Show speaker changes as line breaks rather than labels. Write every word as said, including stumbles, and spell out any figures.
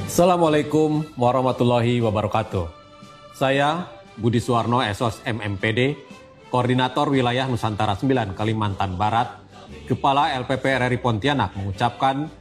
Assalamualaikum warahmatullahi wabarakatuh. Saya Budi Suwarno, S O S M M P D, Koordinator Wilayah Nusantara sembilan Kalimantan Barat, Kepala L P P R R I Pontianak mengucapkan